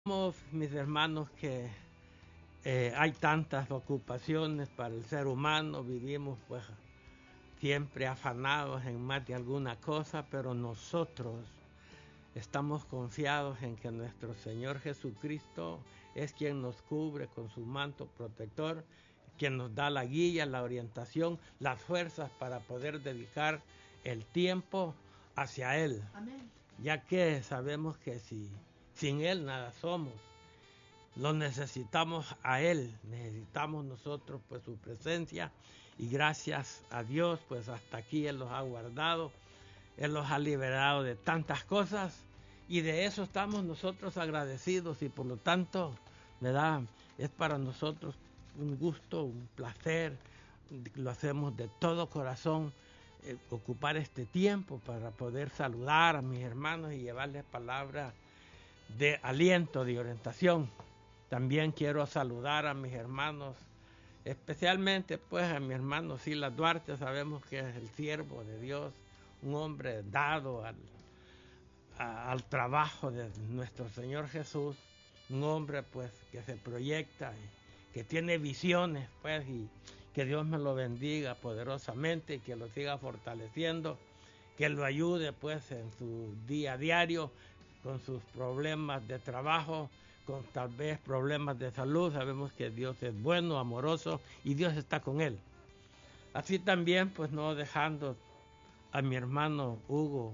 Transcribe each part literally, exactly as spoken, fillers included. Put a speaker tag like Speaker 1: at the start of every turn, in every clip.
Speaker 1: Sabemos, mis hermanos, que eh, hay tantas ocupaciones para el ser humano, vivimos pues siempre afanados en más de alguna cosa, pero nosotros estamos confiados en que nuestro Señor Jesucristo es quien nos cubre con su manto protector, quien nos da la guía, la orientación, las fuerzas para poder dedicar el tiempo hacia Él.
Speaker 2: Amén.
Speaker 1: Ya que sabemos que si sin Él nada somos, lo necesitamos a Él, necesitamos nosotros pues su presencia, y gracias a Dios pues hasta aquí Él los ha guardado, Él los ha liberado de tantas cosas, y de eso estamos nosotros agradecidos, y por lo tanto, ¿verdad? Es para nosotros un gusto, un placer, lo hacemos de todo corazón, eh, ocupar este tiempo para poder saludar a mis hermanos y llevarles palabras de aliento, de orientación. También quiero saludar a mis hermanos, especialmente pues a mi hermano Silas Duarte. Sabemos que es el siervo de Dios, un hombre dado al, a, al trabajo de nuestro Señor Jesús, un hombre pues que se proyecta y que tiene visiones pues, y que Dios me lo bendiga poderosamente y que lo siga fortaleciendo, que lo ayude pues en su día a diario con sus problemas de trabajo, con tal vez problemas de salud. Sabemos que Dios es bueno, amoroso, y Dios está con él. Así también, pues no dejando a mi hermano Hugo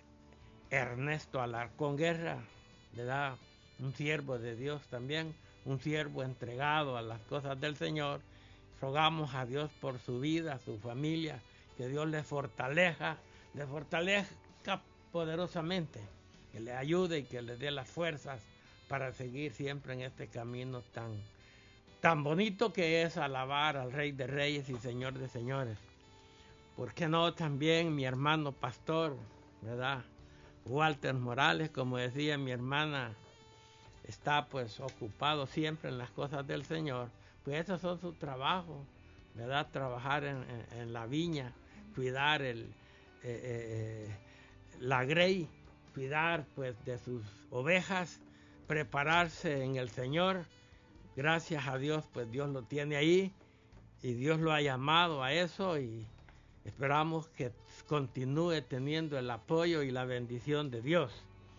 Speaker 1: Ernesto Alarcón Guerra, ¿verdad? Un siervo de Dios también, un siervo entregado a las cosas del Señor. Rogamos a Dios por su vida, su familia, que Dios le fortalezca, le fortalezca poderosamente, que le ayude y que le dé las fuerzas para seguir siempre en este camino tan, tan bonito que es alabar al Rey de Reyes y Señor de Señores. ¿Por qué no también mi hermano pastor, ¿verdad? Walter Morales, como decía mi hermana, está pues ocupado siempre en las cosas del Señor. Pues esos son sus trabajos, ¿verdad? Trabajar en, en, en la viña, cuidar el, eh, eh, la grey, cuidar pues de sus ovejas, prepararse en el Señor. Gracias a Dios, pues Dios lo tiene ahí y Dios lo ha llamado a eso, y esperamos que continúe teniendo el apoyo y la bendición de Dios.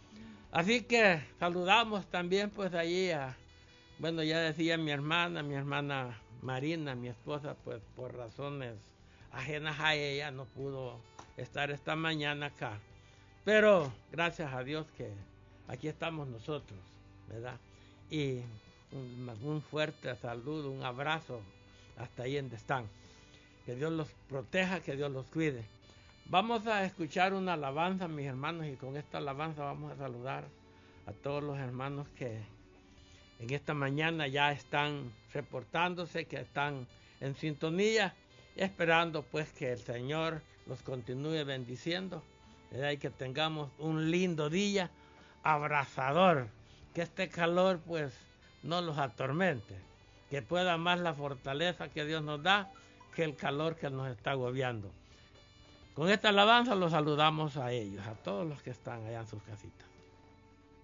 Speaker 1: Así que saludamos también pues allí a, bueno, ya decía mi hermana, mi hermana Marina, mi esposa, pues por razones ajenas a ella no pudo estar esta mañana acá. Pero gracias a Dios que aquí estamos nosotros, ¿verdad? Y un, un fuerte saludo, un abrazo hasta ahí donde están. Que Dios los proteja, que Dios los cuide. Vamos a escuchar una alabanza, mis hermanos, y con esta alabanza vamos a saludar a todos los hermanos que en esta mañana ya están reportándose, que están en sintonía, esperando pues que el Señor los continúe bendiciendo, ¿verdad? Y que tengamos un lindo día abrazador, que este calor pues no los atormente, que pueda más la fortaleza que Dios nos da que el calor que nos está agobiando. Con esta alabanza los saludamos a ellos, a todos los que están allá en sus casitas.